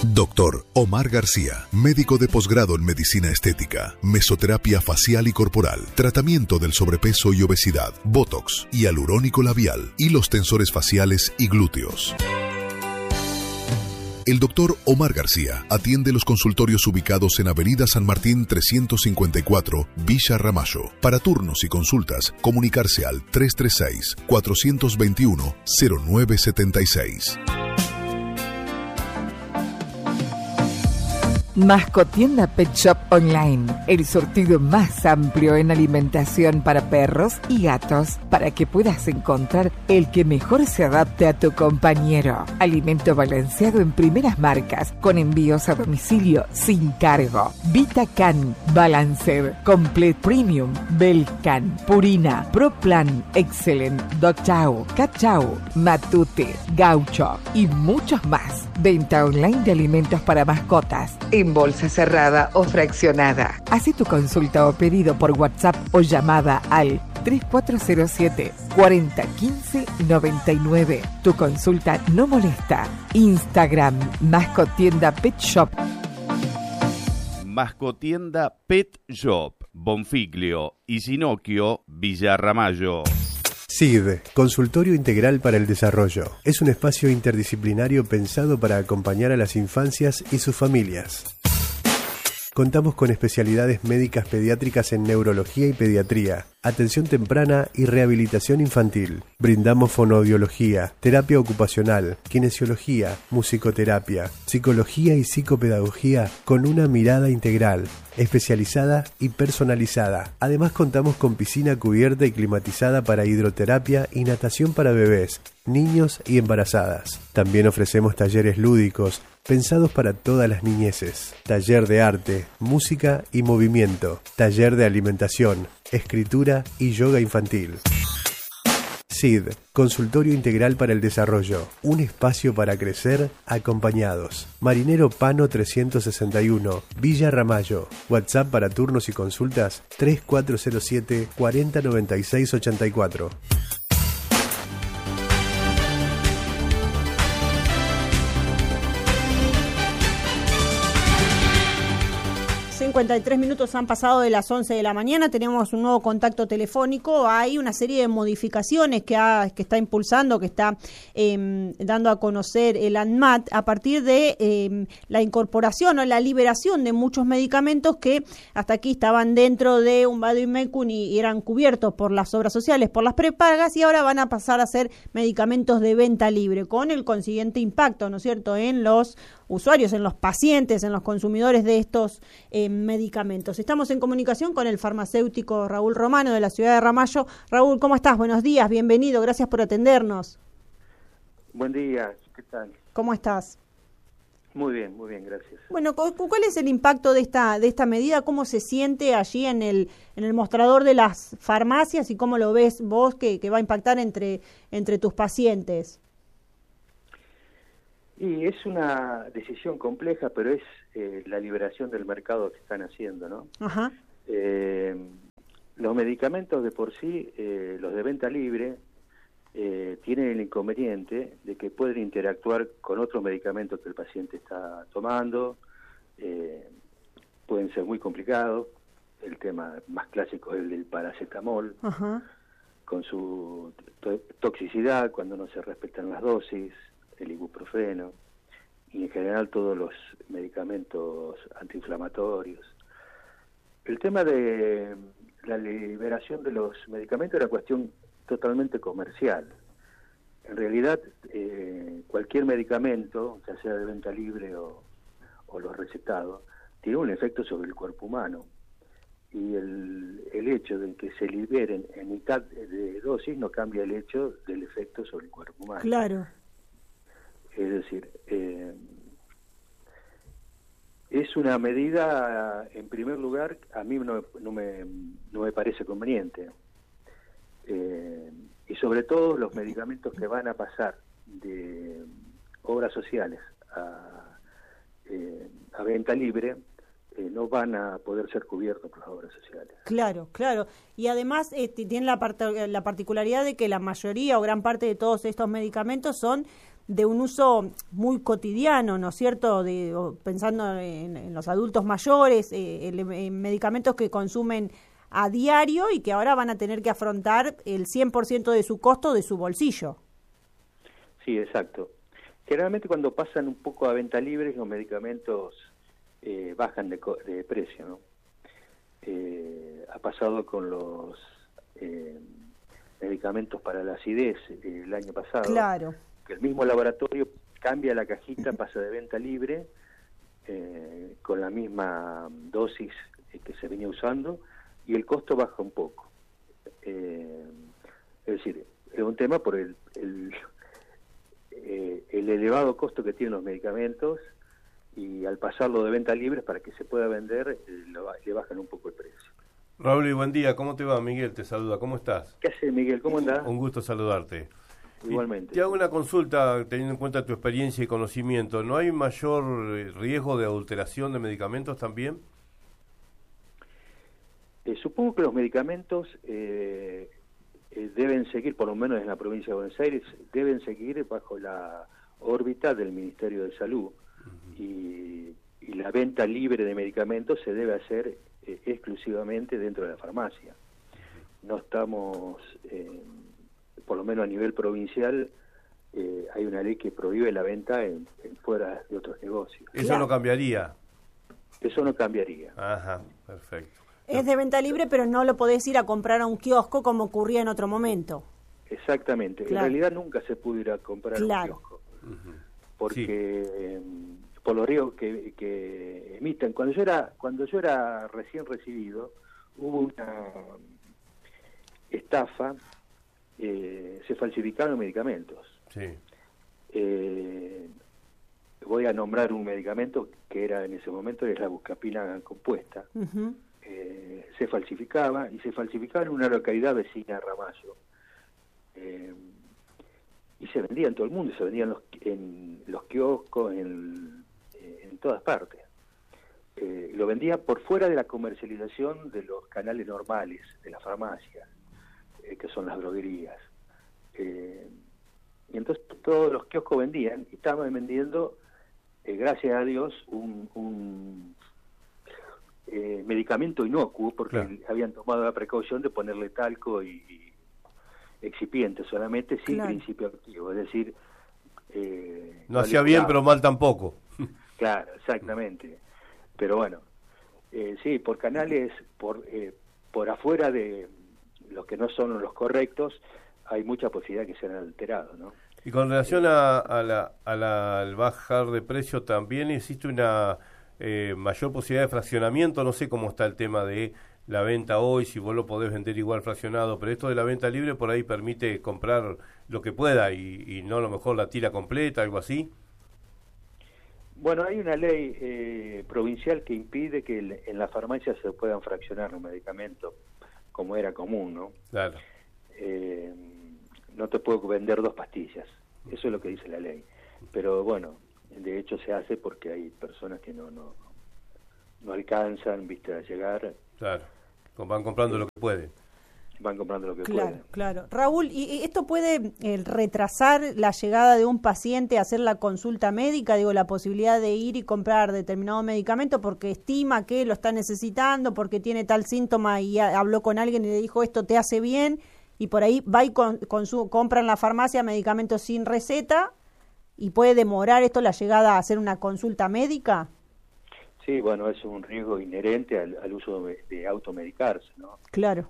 Doctor Omar García, médico de posgrado en medicina estética, mesoterapia facial y corporal, tratamiento del sobrepeso y obesidad, botox, hialurónico labial, hilos tensores faciales y glúteos. El doctor Omar García atiende los consultorios ubicados en Avenida San Martín 354, Villa Ramallo. Para turnos y consultas, comunicarse al 336-421-0976. Mascotienda Pet Shop Online, el surtido más amplio en alimentación para perros y gatos, para que puedas encontrar el que mejor se adapte a tu compañero. Alimento balanceado en primeras marcas, con envíos a domicilio sin cargo. VitaCan, Balancer, Complete Premium, Belcan, Purina, ProPlan, Excellent, Dog Chow, Cat Chow, Matute, Gaucho y muchos más. Venta online de alimentos para mascotas, en bolsa cerrada o fraccionada. Haz tu consulta o pedido por WhatsApp o llamada al 3407 4015 99. Tu consulta no molesta. Instagram, Mascotienda Pet Shop. Mascotienda Pet Shop, Bonfiglio y Sinocchio, Villa Ramallo. SID, Consultorio Integral para el Desarrollo. Es un espacio interdisciplinario pensado para acompañar a las infancias y sus familias. Contamos con especialidades médicas pediátricas en neurología y pediatría, atención temprana y rehabilitación infantil. Brindamos fonoaudiología, terapia ocupacional, kinesiología, musicoterapia, psicología y psicopedagogía con una mirada integral, especializada y personalizada. Además contamos con piscina cubierta y climatizada para hidroterapia y natación para bebés, niños y embarazadas. También ofrecemos talleres lúdicos pensados para todas las niñeces. Taller de arte, música y movimiento. Taller de alimentación, escritura y yoga infantil. SID, Consultorio Integral para el Desarrollo. Un espacio para crecer acompañados. Marinero Pano 361, Villa Ramallo. WhatsApp para turnos y consultas 3407 4096 84. 53 minutos han pasado de las 11 de la mañana, tenemos un nuevo contacto telefónico. Hay una serie de modificaciones que está impulsando, que está dando a conocer el ANMAT a partir de la incorporación o la liberación de muchos medicamentos que hasta aquí estaban dentro de un Vademecum y eran cubiertos por las obras sociales, por las prepagas, y ahora van a pasar a ser medicamentos de venta libre, con el consiguiente impacto, ¿no es cierto?, en los usuarios, en los pacientes, en los consumidores de estos medicamentos. Estamos en comunicación con el farmacéutico Raúl Romano de la ciudad de Ramallo. Raúl, ¿cómo estás? Buenos días, bienvenido, gracias por atendernos. Buen día, ¿qué tal? ¿Cómo estás? Muy bien, gracias. Bueno, ¿cuál es el impacto de esta medida? ¿Cómo se siente allí en el mostrador de las farmacias y cómo lo ves vos que va a impactar entre tus pacientes? Y es una decisión compleja, pero es la liberación del mercado que están haciendo, ¿no? Ajá. Los medicamentos de por sí, los de venta libre, tienen el inconveniente de que pueden interactuar con otros medicamentos que el paciente está tomando, pueden ser muy complicados. El tema más clásico es el del paracetamol. Ajá. Con su toxicidad cuando no se respetan las dosis, el ibuprofeno y en general todos los medicamentos antiinflamatorios. El tema de la liberación de los medicamentos era cuestión totalmente comercial. En realidad, cualquier medicamento, ya sea de venta libre o los recetados, tiene un efecto sobre el cuerpo humano. Y el hecho de que se liberen en mitad de dosis no cambia el hecho del efecto sobre el cuerpo humano. Claro. Es decir, es una medida, en primer lugar, a mí no me parece conveniente. Y sobre todo los medicamentos que van a pasar de obras sociales a venta libre, no van a poder ser cubiertos por las obras sociales. Claro. Y además tiene la particularidad de que la mayoría o gran parte de todos estos medicamentos son de un uso muy cotidiano, ¿no es cierto? Pensando en los adultos mayores, en medicamentos que consumen a diario y que ahora van a tener que afrontar el 100% de su costo de su bolsillo. Sí, exacto. Generalmente cuando pasan un poco a venta libre, los medicamentos bajan de precio, ¿no? Ha pasado con los medicamentos para la acidez el año pasado. Claro. Que el mismo laboratorio cambia la cajita, pasa de venta libre con la misma dosis que se venía usando y el costo baja un poco. Es decir, es un tema por el elevado costo que tienen los medicamentos, y al pasarlo de venta libre para que se pueda vender, le bajan un poco el precio. Raúl, y buen día, ¿cómo te va? Miguel te saluda, ¿cómo estás? ¿Qué haces, Miguel? ¿Cómo andás? Un gusto saludarte. Igualmente. Te hago una consulta teniendo en cuenta tu experiencia y conocimiento. ¿No hay mayor riesgo de adulteración de medicamentos también? Supongo que los medicamentos deben seguir, por lo menos en la provincia de Buenos Aires, deben seguir bajo la órbita del Ministerio de Salud. Y la venta libre de medicamentos se debe hacer exclusivamente dentro de la farmacia. No estamos, por lo menos a nivel provincial, hay una ley que prohíbe la venta en fuera de otros negocios. ¿Eso no cambiaría? Eso no cambiaría. Ajá, perfecto. Es de venta libre, pero no lo podés ir a comprar a un kiosco como ocurría en otro momento. Exactamente. Claro. En realidad nunca se pudo ir a comprar a un kiosco. Porque... Sí. Por los riesgos que emiten. Cuando yo era recién recibido, hubo una estafa, se falsificaron medicamentos. Sí. Voy a nombrar un medicamento que era en ese momento, es la buscapina compuesta. Se falsificaba en una localidad vecina a Ramallo. Y se vendía en todo el mundo, se vendían en los kioscos, en todas partes. Lo vendía por fuera de la comercialización de los canales normales de la farmacia, que son las droguerías. Y entonces todos los kioscos vendían, y estaban vendiendo, gracias a Dios, un medicamento inocuo, porque claro, habían tomado la precaución de ponerle talco y excipiente solamente, sin claro, principio activo. Es decir, no hacía bien, pero mal tampoco. Claro, exactamente. Pero bueno, sí, por canales, por afuera de los que no son los correctos, hay mucha posibilidad que sean alterados, ¿no? Y con relación al bajar de precio, también existe una mayor posibilidad de fraccionamiento. No sé cómo está el tema de la venta hoy, si vos lo podés vender igual fraccionado, pero esto de la venta libre por ahí permite comprar lo que pueda y no a lo mejor la tira completa, algo así. Bueno, hay una ley provincial que impide que en la farmacia se puedan fraccionar los medicamentos, como era común, ¿no? Claro. No te puedo vender 2 pastillas, eso es lo que dice la ley. Pero bueno, de hecho se hace porque hay personas que no alcanzan, viste, a llegar. Claro, van comprando lo que pueden. Van comprando lo que claro, pueden. Claro. Raúl, ¿y esto puede retrasar la llegada de un paciente a hacer la consulta médica? Digo, la posibilidad de ir y comprar determinado medicamento porque estima que lo está necesitando, porque tiene tal síntoma y habló con alguien y le dijo esto te hace bien, y por ahí va y compra en la farmacia medicamentos sin receta, y puede demorar esto la llegada a hacer una consulta médica. Sí, bueno, es un riesgo inherente al uso de automedicarse, ¿no? Claro.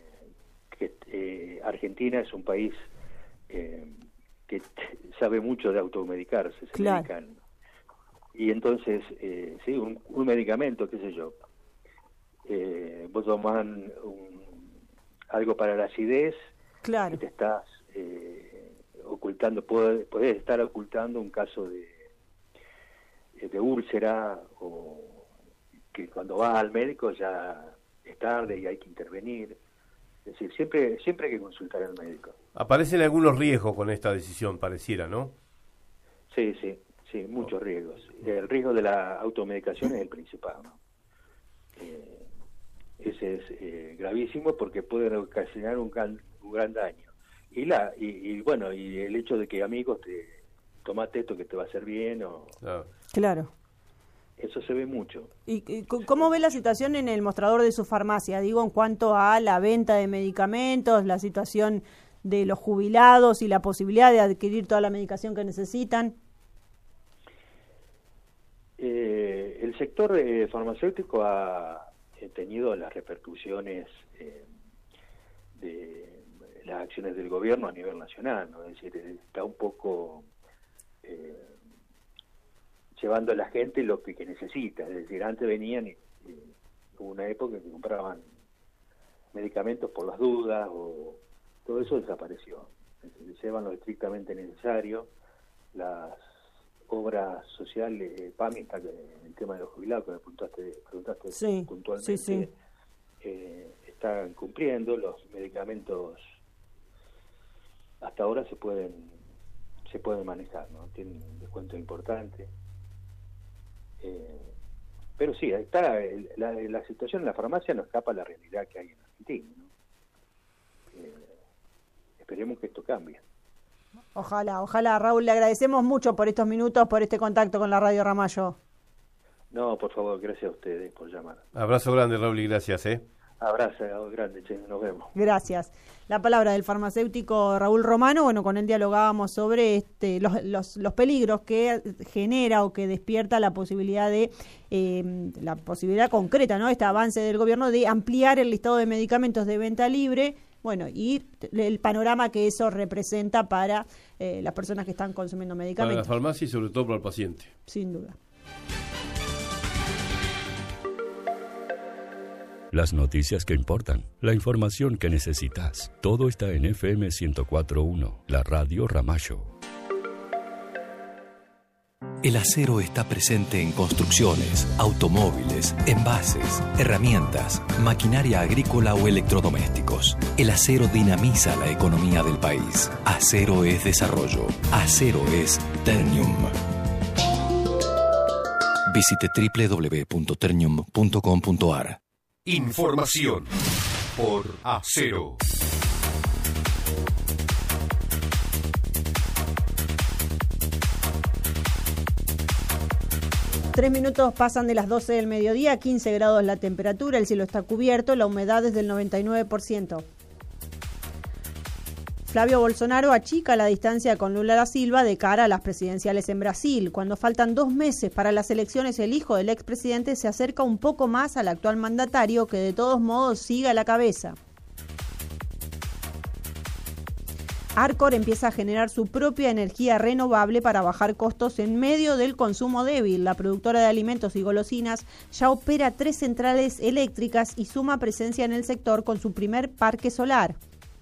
Argentina es un país que sabe mucho de automedicarse, se claro, medican. Y entonces, sí, un medicamento, qué sé yo, vos tomás algo para la acidez, claro, y te estás ocultando, podés estar ocultando un caso de úlcera, o que cuando vas al médico ya es tarde y hay que intervenir. Es decir, siempre hay que consultar al médico. Aparecen algunos riesgos con esta decisión, pareciera, ¿no? Sí, muchos riesgos. El riesgo de la automedicación es el principal, ¿no? Ese es gravísimo porque puede ocasionar un gran daño. Y bueno, y el hecho de que amigos tomate esto que te va a hacer bien. Claro. Eso se ve mucho. ¿Y cómo ve la situación en el mostrador de su farmacia? Digo, en cuanto a la venta de medicamentos, la situación de los jubilados y la posibilidad de adquirir toda la medicación que necesitan. El sector farmacéutico ha tenido las repercusiones de las acciones del gobierno a nivel nacional, ¿no? Es decir, está un poco llevando a la gente lo que necesita. Es decir, antes venían y hubo una época que compraban medicamentos por las dudas, o todo eso desapareció. Es decir, llevan lo estrictamente necesario. Las obras sociales, PAMI, está en el tema de los jubilados, que me preguntaste sí, puntualmente, sí. Están cumpliendo. Los medicamentos hasta ahora se pueden manejar, ¿no? Tienen un descuento importante. Pero sí, está la situación en la farmacia no escapa a la realidad que hay en Argentina, ¿no? Esperemos que esto cambie. Ojalá, Raúl, le agradecemos mucho por estos minutos, por este contacto con la Radio Ramallo. No, por favor, gracias a ustedes por llamar. Abrazo grande, Raúl, y gracias, Abrazo grande, che, nos vemos. Gracias. La palabra del farmacéutico Raúl Romano. Bueno, con él dialogábamos sobre los peligros que genera o que despierta la posibilidad la posibilidad concreta, ¿no? Este avance del gobierno de ampliar el listado de medicamentos de venta libre. Bueno, y el panorama que eso representa para las personas que están consumiendo medicamentos. Para la farmacia y sobre todo para el paciente. Sin duda. Las noticias que importan, la información que necesitas. Todo está en FM 104.1, la Radio Ramallo. El acero está presente en construcciones, automóviles, envases, herramientas, maquinaria agrícola o electrodomésticos. El acero dinamiza la economía del país. Acero es desarrollo. Acero es Ternium. Visite www.ternium.com.ar. Información por Acero. Tres minutos pasan de las 12 del mediodía, 15 grados la temperatura, el cielo está cubierto, la humedad es del 99%. Flavio Bolsonaro achica la distancia con Lula da Silva de cara a las presidenciales en Brasil. Cuando faltan 2 meses para las elecciones, el hijo del expresidente se acerca un poco más al actual mandatario, que de todos modos sigue a la cabeza. Arcor empieza a generar su propia energía renovable para bajar costos en medio del consumo débil. La productora de alimentos y golosinas ya opera 3 centrales eléctricas y suma presencia en el sector con su primer parque solar.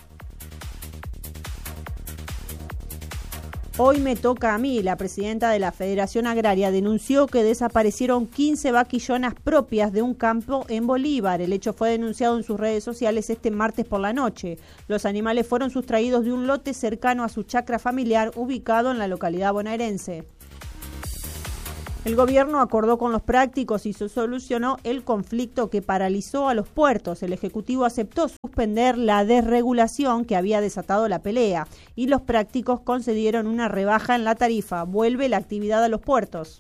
Hoy me toca a mí. La presidenta de la Federación Agraria denunció que desaparecieron 15 vaquillonas propias de un campo en Bolívar. El hecho fue denunciado en sus redes sociales este martes por la noche. Los animales fueron sustraídos de un lote cercano a su chacra familiar ubicado en la localidad bonaerense. El gobierno acordó con los prácticos y se solucionó el conflicto que paralizó a los puertos. El Ejecutivo aceptó suspender la desregulación que había desatado la pelea y los prácticos concedieron una rebaja en la tarifa. Vuelve la actividad a los puertos.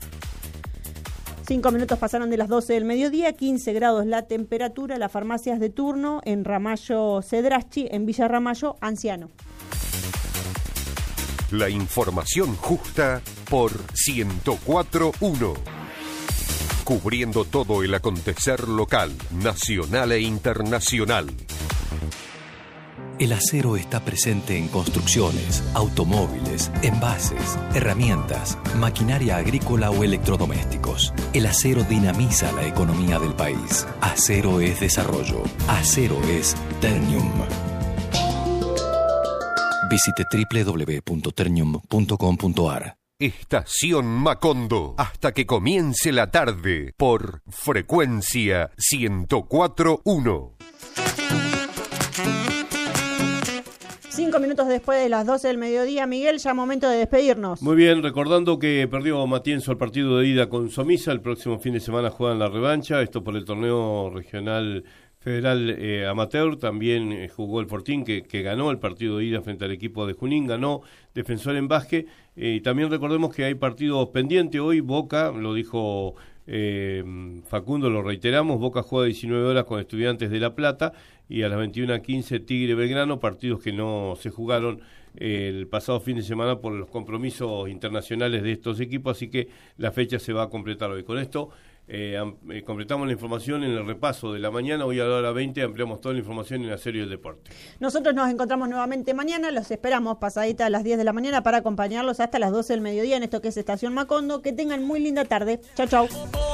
5 minutos pasaron de las 12 del mediodía, 15 grados la temperatura. Las farmacias de turno en Ramallo Cedraschi, en Villa Ramallo, Anciano. La información justa por 104.1. Cubriendo todo el acontecer local, nacional e internacional. El acero está presente en construcciones, automóviles, envases, herramientas, maquinaria agrícola o electrodomésticos. El acero dinamiza la economía del país. Acero es desarrollo. Acero es Ternium. Visite www.ternium.com.ar. Estación Macondo, hasta que comience la tarde, por frecuencia 104.1. 5 minutos después de las 12 del mediodía, Miguel, ya momento de despedirnos. Muy bien, recordando que perdió Matienzo el partido de ida con Somisa, el próximo fin de semana juegan la revancha, esto por el torneo regional Federal Amateur, también jugó el Fortín, que ganó el partido de ida frente al equipo de Junín, ganó Defensor en Vázquez, y también recordemos que hay partidos pendientes hoy. Boca, lo dijo Facundo, lo reiteramos, Boca juega 19 horas con Estudiantes de La Plata, y a las 21:15 Tigre Belgrano, partidos que no se jugaron el pasado fin de semana por los compromisos internacionales de estos equipos, así que la fecha se va a completar hoy. Con esto completamos la información en el repaso de la mañana. Hoy a la hora 20 ampliamos toda la información en la serie del deporte. Nosotros nos encontramos nuevamente mañana, los esperamos pasadita a las 10 de la mañana para acompañarlos hasta las 12 del mediodía en esto que es Estación Macondo. Que tengan muy linda tarde. Chau, chau.